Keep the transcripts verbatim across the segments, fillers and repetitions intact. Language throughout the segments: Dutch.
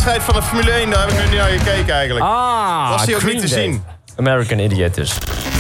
wedstrijd van de Formule één, daar heb ik nu niet naar gekeken eigenlijk. Ah, Was die ook Green niet te Day. zien? American Idiot dus.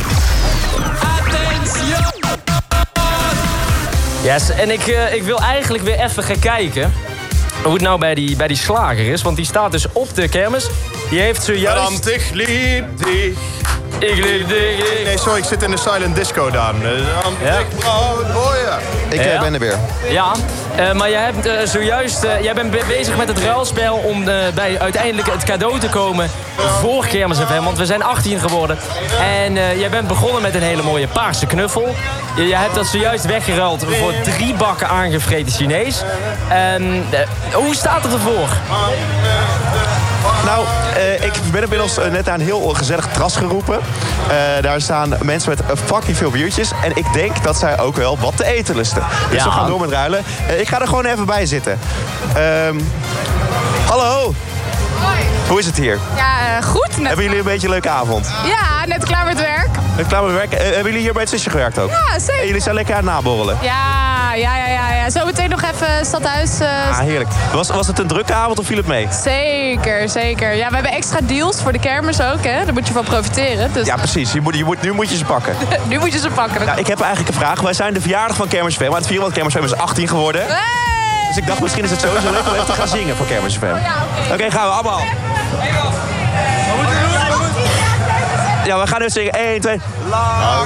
Yes, en ik, uh, ik wil eigenlijk weer even gaan kijken hoe het nou bij die, bij die slager is. Want die staat dus op de kermis. Die heeft zojuist... Want ik liep dich. Ik liep dich. Nee, sorry, ik zit in de silent disco, Daan. Ja. Ik Ja. uh, ben er weer. Ja, uh, maar jij, hebt, uh, zojuist, uh, jij bent be- bezig met het ruilspel om uh, bij uiteindelijk het cadeau te komen voor Kermis F M. Want we zijn achttien geworden. En uh, jij bent begonnen met een hele mooie paarse knuffel. Je, je hebt dat zojuist weggeruild voor drie bakken aangevreten Chinees. Um, uh, hoe staat het ervoor? Nou, uh, ik ben inmiddels uh, net aan een heel gezellig terras geroepen. Uh, daar staan mensen met uh, fucking veel biertjes. En ik denk dat zij ook wel wat te eten lusten. Dus Ja. we gaan door met ruilen. Uh, ik ga er gewoon even bij zitten. Um, hallo. Hoi. Hoe is het hier? Ja, uh, goed. Net... Hebben jullie een beetje een leuke avond? Ja, net klaar met werk. Ben je klaar met werk? Uh, hebben jullie hier bij het zusje gewerkt ook? Ja, zeker. En jullie zijn lekker aan het naborrelen? Ja, ja, ja, ja, ja. Zometeen nog even stadhuis. Uh... Ah, heerlijk. Was, was het een drukke avond of viel het mee? Zeker, zeker. Ja, we hebben extra deals voor de kermis ook, hè. Daar moet je van profiteren. Dus... Ja, precies. Je moet, je moet, nu moet je ze pakken. nu moet je ze pakken. Ja, ik heb eigenlijk een vraag. Wij zijn de verjaardag van Kermis F M. Maar het vieren van Kermis F M is achttien geworden. Hey! Dus ik dacht, misschien is het sowieso leuk om even te gaan zingen voor Kermis F M. Oh, ja, oké. Oké, gaan we allemaal. Ja, we gaan nu zingen. één, twee.